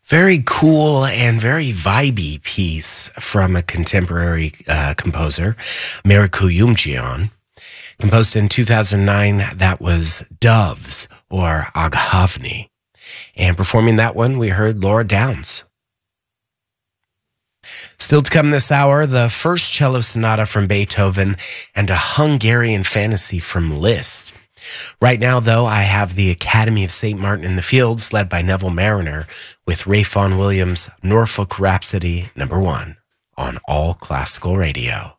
Very cool and very vibey piece from a contemporary composer, Meriku Yumjian. Composed in 2009, that was Doves, or Aghavni. And performing that one, we heard Laura Downs. Still to come this hour, the first cello sonata from Beethoven and a Hungarian fantasy from Liszt. Right now, though, I have the Academy of St. Martin in the Fields, led by Neville Mariner, with Ralph Vaughan Williams' Norfolk Rhapsody No. 1 on All Classical Radio.